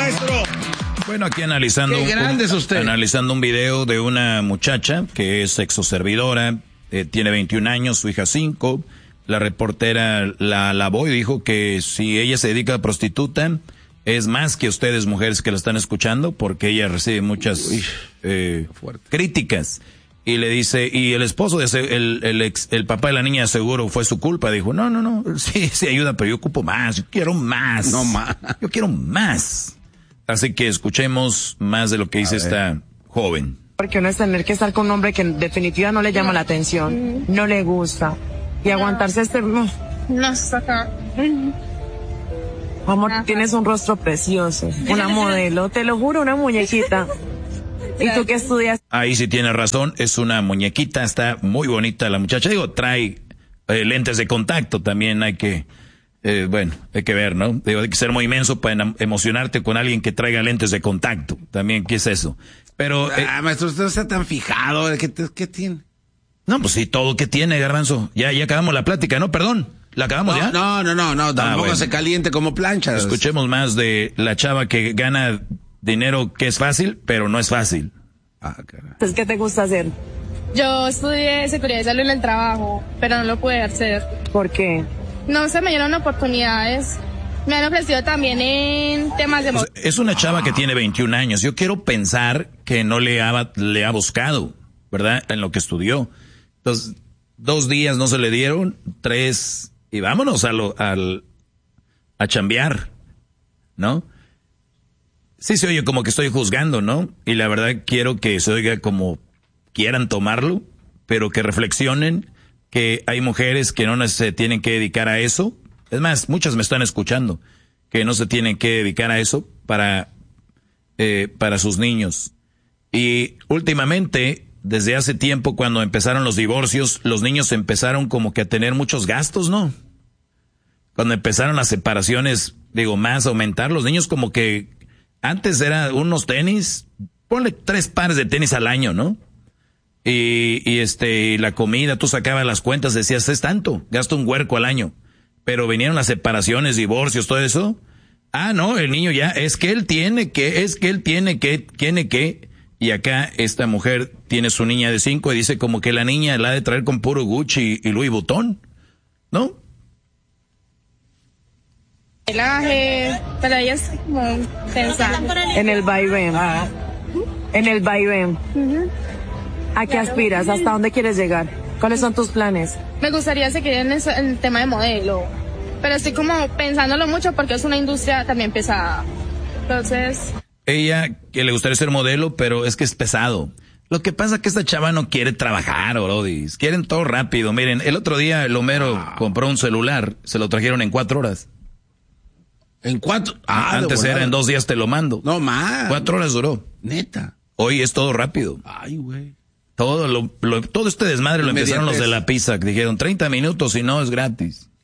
maestro. Bueno, aquí analizando analizando un video de una muchacha que es sexoservidora, tiene 21 años, su hija 5. La reportera la alabó y dijo que si ella se dedica a prostituta, es más que ustedes mujeres que la están escuchando, porque ella recibe muchas críticas. Y le dice, y el esposo, el papá de la niña seguro fue su culpa. Dijo, no, sí ayuda, pero yo ocupo más, yo quiero más. No más. Yo quiero más. Así que escuchemos más de lo que dice esta joven. Porque uno es tener que estar con un hombre que en definitiva no le llama la atención, no le gusta. Y aguantarse No, saca. Amor, tienes un rostro precioso, una modelo, te lo juro, una muñequita. ¿Y tú qué estudias? Ahí sí tiene razón, es una muñequita, está muy bonita la muchacha. Digo, trae lentes de contacto, también hay que, hay que ver, ¿no? Digo, hay que ser muy inmenso para emocionarte con alguien que traiga lentes de contacto. También, ¿qué es eso? Pero... maestro, usted no está tan fijado, ¿qué tiene? No, pues sí, todo que tiene, Garbanzo. Ya acabamos la plática, ¿no? Perdón. ¿La acabamos ya? No, tampoco se caliente como plancha. Escuchemos más de la chava que gana dinero que es fácil, pero no es fácil. Entonces, ¿qué te gusta hacer? Yo estudié seguridad y salud en el trabajo, pero no lo pude hacer. ¿Por qué? No se me dieron oportunidades. Me han ofrecido también en temas de... Es una chava que tiene 21 años. Yo quiero pensar que no le ha buscado, ¿verdad? En lo que estudió. Entonces, 2 días no se le dieron, 3... Y vámonos a chambear, ¿no? Sí se oye como que estoy juzgando, ¿no? Y la verdad quiero que se oiga como quieran tomarlo, pero que reflexionen que hay mujeres que no se tienen que dedicar a eso. Es más, muchas me están escuchando, que no se tienen que dedicar a eso para sus niños. Y últimamente... Desde hace tiempo, cuando empezaron los divorcios, los niños empezaron como que a tener muchos gastos, ¿no? Cuando empezaron las separaciones, más aumentar, los niños como que antes era unos tenis, ponle 3 pares de tenis al año, ¿no? Y la comida, tú sacabas las cuentas, decías, es tanto, gasto un huerco al año. Pero vinieron las separaciones, divorcios, todo eso. Ah, no, el niño ya, es que él tiene que. Y acá esta mujer tiene su niña de 5 y dice como que la niña la ha de traer con puro Gucci y Louis Vuitton, ¿no? Pero ella es como pensando. En el vaivén. En el vaivén. ¿A qué aspiras? ¿Hasta dónde quieres llegar? ¿Cuáles son tus planes? Me gustaría seguir en el tema de modelo, pero estoy como pensándolo mucho porque es una industria también pesada. Entonces... Ella, que le gustaría ser modelo, pero es que es pesado. Lo que pasa es que esta chava no quiere trabajar, brodis. Quieren todo rápido. Miren, el otro día el Homero compró un celular, se lo trajeron en 4 horas. ¿En 4? Antes era en 2 días te lo mando. No más. 4 horas duró. Neta. Hoy es todo rápido. Ay, güey. Todo este desmadre lo empezaron los de la pizza, que dijeron 30 minutos y no es gratis.